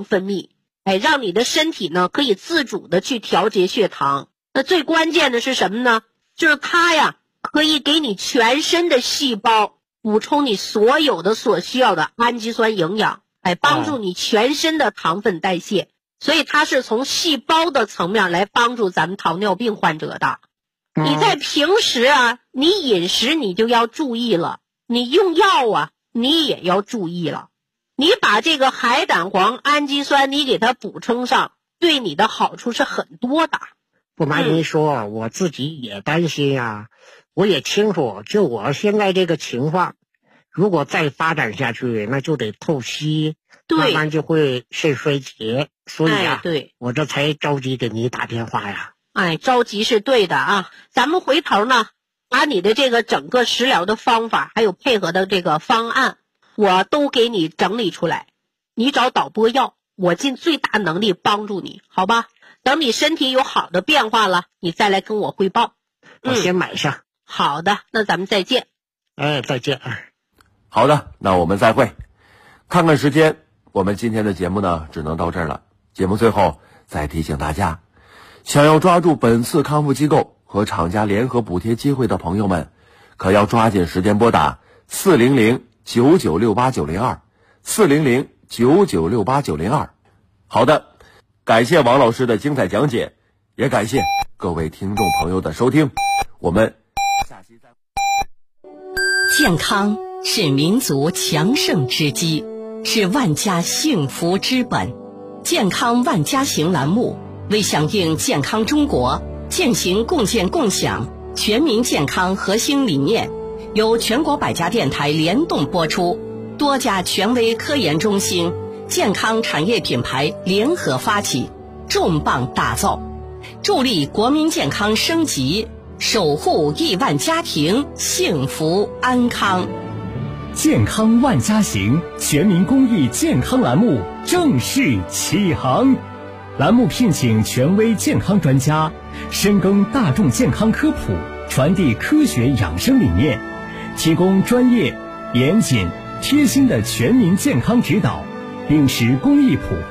糖分泌，让你的身体呢可以自主的去调节血糖。那最关键的是什么呢？就是它呀可以给你全身的细胞补充你所有的所需要的氨基酸营养，帮助你全身的糖分代谢。所以它是从细胞的层面来帮助咱们糖尿病患者的。你在平时啊，你饮食你就要注意了，你用药啊你也要注意了。你把这个海胆黄氨基酸你给它补充上，对你的好处是很多的。 不瞒您说，我自己也担心啊，我也清楚，就我现在这个情况，如果再发展下去，那就得透析，慢慢就会肾衰竭。所以啊， 对， 我这才着急给你打电话呀。 着急是对的啊。咱们回头呢，把你的这个整个食疗的方法，还有配合的这个方案，我都给你整理出来。你找导播要，我尽最大能力帮助你，好吧？等你身体有好的变化了，你再来跟我汇报。 我先买上。 好的，那咱们再见。 再见。 好的，那我们再会。看看时间，我们今天的节目呢只能到这儿了。节目最后再提醒大家，想要抓住本次康复机构和厂家联合补贴机会的朋友们，可要抓紧时间拨打400-9968-902 400-9968-902。好的，感谢王老师的精彩讲解，也感谢各位听众朋友的收听，我们下期再会。 健康是民族强盛之基，是万家幸福之本。健康万家行栏目为响应健康中国践行共建共享全民健康核心理念，由全国100家电台联动播出，多家权威科研中心、健康产业品牌联合发起，重磅打造，助力国民健康升级，守护亿万家庭幸福安康。 健康万家行全民公益健康栏目正式启航，栏目聘请权威健康专家，深耕大众健康科普，传递科学养生理念，提供专业、严谨、贴心的全民健康指导，秉持公益普